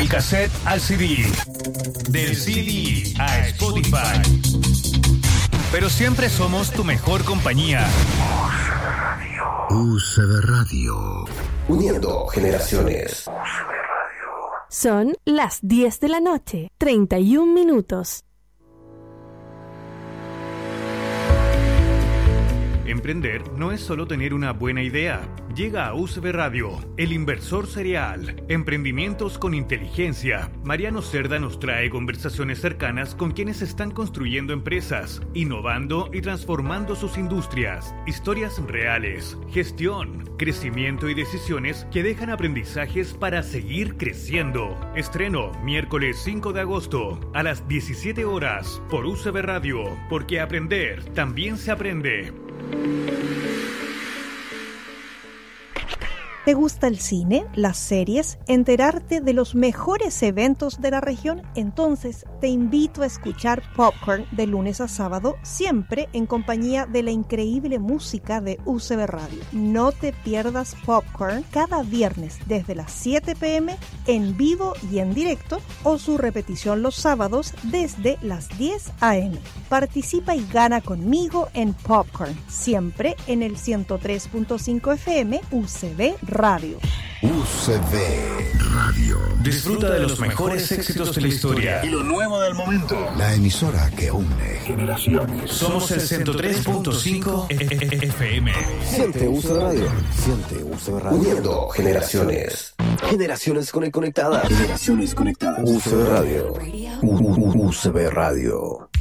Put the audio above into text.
Del cassette al CD. Del CD a Spotify. Pero siempre somos tu mejor compañía. UCB Radio. Uniendo generaciones. Son las 10 de la noche, 31 minutos. Emprender no es solo tener una buena idea. Llega a UCB Radio, el inversor serial. Emprendimientos con inteligencia. Mariano Cerda nos trae conversaciones cercanas con quienes están construyendo empresas, innovando y transformando sus industrias. Historias reales, gestión, crecimiento y decisiones que dejan aprendizajes para seguir creciendo. Estreno miércoles 5 de agosto a las 17 horas por UCB Radio, porque aprender también se aprende. ¿Te gusta el cine, las series, enterarte de los mejores eventos de la región? Entonces te invito a escuchar Popcorn de lunes a sábado, siempre en compañía de la increíble música de UCB Radio. No te pierdas Popcorn cada viernes desde las 7 p.m. en vivo y en directo, o su repetición los sábados desde las 10 a.m. Participa y gana conmigo en Popcorn, siempre en el 103.5 FM UCB Radio. UCB Radio. Disfruta de los mejores éxitos de la historia y lo nuevo del momento. La emisora que une generaciones. Somos el 103.5 FM. Siente UCB Radio. Siente UCB Radio. Uniendo generaciones. Generaciones conectadas. Generaciones conectadas. UCB Radio. UCB Radio.